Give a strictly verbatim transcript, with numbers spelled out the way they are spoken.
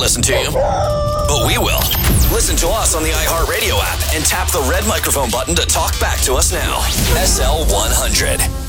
listen to you, but we will. Listen to us on the iHeartRadio app and tap the red microphone button to talk back to us now. S L one hundred.